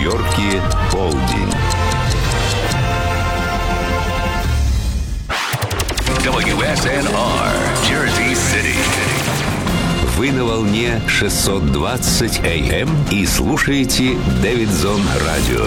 Нью-Йорке полдень. WSNR, Jersey City. Вы на волне 620 АМ и слушаете Дэвидсон Радио.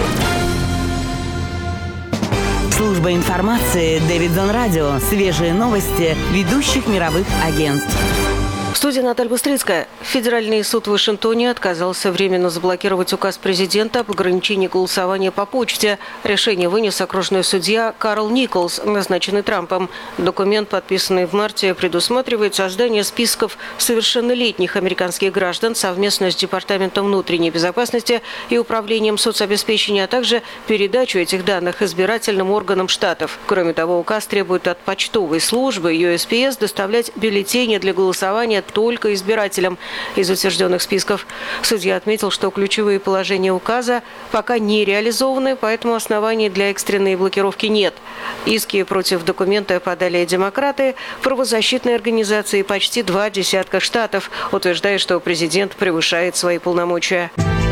Служба информации Дэвидсон Радио. Свежие новости ведущих мировых агентств. В студии Наталья Быстрицкая. Федеральный суд в Вашингтоне отказался временно заблокировать указ президента об ограничении голосования по почте. Решение вынес окружной судья Карл Николс, назначенный Трампом. Документ, подписанный в марте, предусматривает создание списков совершеннолетних американских граждан совместно с Департаментом внутренней безопасности и Управлением соцобеспечения, а также передачу этих данных избирательным органам штатов. Кроме того, указ требует от почтовой службы USPS доставлять бюллетени для голосования только избирателям из утвержденных списков. Судья отметил, что ключевые положения указа пока не реализованы, поэтому оснований для экстренной блокировки нет. Иски против документа подали демократы, правозащитные организации и почти 20 штатов, утверждая, что президент превышает свои полномочия.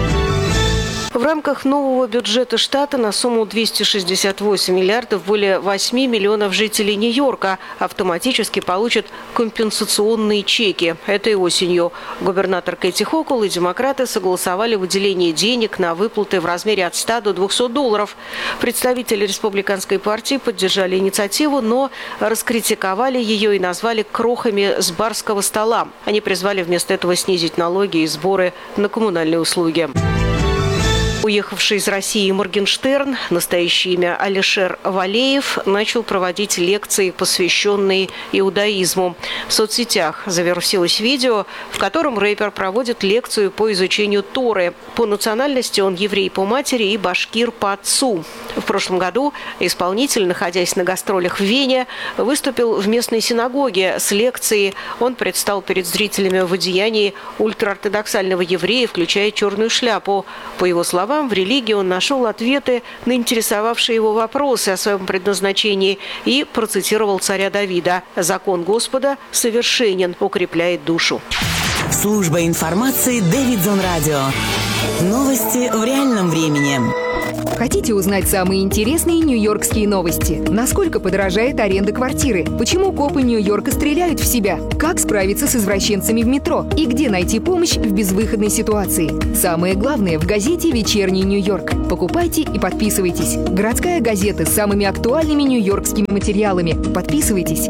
В рамках нового бюджета штата на сумму 268 миллиардов более 8 миллионов жителей Нью-Йорка автоматически получат компенсационные чеки. Этой осенью губернатор Кэти Хокул и демократы согласовали выделение денег на выплаты в размере от 100 до 200 долларов. Представители республиканской партии поддержали инициативу, но раскритиковали ее и назвали крохами с барского стола. Они призвали вместо этого снизить налоги и сборы на коммунальные услуги. Уехавший из России Моргенштерн, настоящее имя Алишер Валеев, начал проводить лекции, посвященные иудаизму. В соцсетях завирусилось видео, в котором рэпер проводит лекцию по изучению Торы. По национальности он еврей по матери и башкир по отцу. В прошлом году исполнитель, находясь на гастролях в Вене, выступил в местной синагоге с лекцией. Он предстал перед зрителями в одеянии ультраортодоксального еврея, включая черную шляпу. По его словам, в религии он нашел ответы на интересовавшие его вопросы о своем предназначении и процитировал царя Давида: «Закон Господа совершенен, укрепляет душу». Служба информации Дэвидсон Радио. Новости в реальном времени. Хотите узнать самые интересные нью-йоркские новости? Насколько подорожает аренда квартиры? Почему копы Нью-Йорка стреляют в себя? Как справиться с извращенцами в метро? И где найти помощь в безвыходной ситуации? Самое главное в газете «Вечерний Нью-Йорк». Покупайте и подписывайтесь. Городская газета с самыми актуальными нью-йоркскими материалами. Подписывайтесь.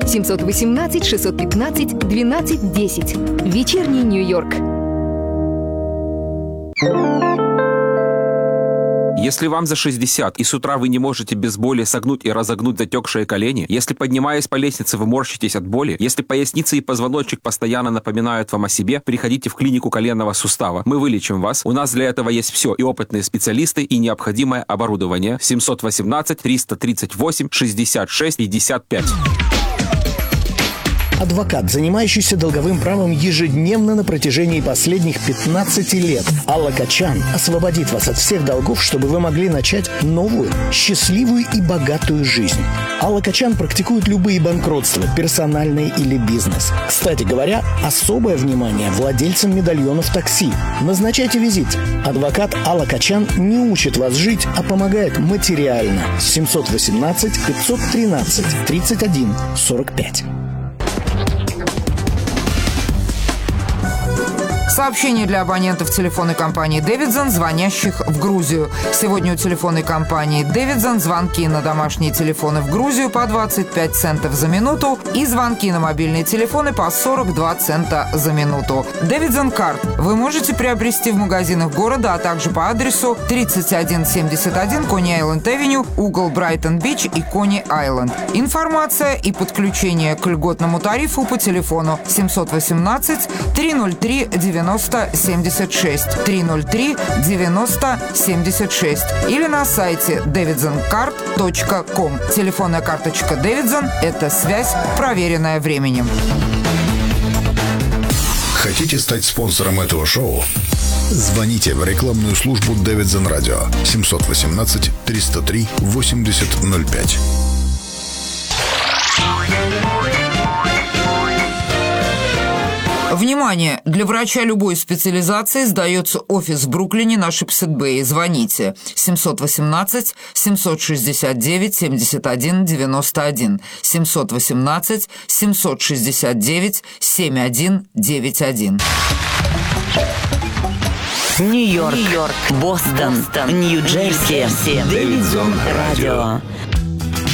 718-615-12-10. «Вечерний Нью-Йорк». Если вам за 60 и с утра вы не можете без боли согнуть и разогнуть затекшие колени, если, поднимаясь по лестнице, вы морщитесь от боли, если поясница и позвоночник постоянно напоминают вам о себе, приходите в клинику коленного сустава. Мы вылечим вас. У нас для этого есть все: и опытные специалисты, и необходимое оборудование. 718-338-66-55. Адвокат, занимающийся долговым правом ежедневно на протяжении последних 15 лет. Алла Качан освободит вас от всех долгов, чтобы вы могли начать новую, счастливую и богатую жизнь. Алла Качан практикует любые банкротства, персональные или бизнес. Кстати говоря, особое внимание владельцам медальонов такси. Назначайте визит. Адвокат Алла Качан не учит вас жить, а помогает материально. 718-513-31-45. Сообщение для абонентов телефонной компании «Дэвидсон», звонящих в Грузию. Сегодня у телефонной компании «Дэвидсон» звонки на домашние телефоны в Грузию по 25 центов за минуту и звонки на мобильные телефоны по 42 цента за минуту. «Дэвидсон Карт» вы можете приобрести в магазинах города, а также по адресу 3171 Кони-Айленд-Авеню, угол Брайтон-Бич и Кони-Айленд. Информация и подключение к льготному тарифу по телефону 718-303-9076, 303-9076 или на сайте davidsoncard.com. Телефонная карточка Davidson – это связь, проверенная временем. Хотите стать спонсором этого шоу? Звоните в рекламную службу Дэвидсон Радио 718-303-8005. Внимание! Для врача любой специализации сдается офис в Бруклине на Шипсет-Бэй. Звоните 718 769 71 91 718 769 7191. Нью-Йорк, Бостон, Нью-Джерси, Дэвидсон Радио.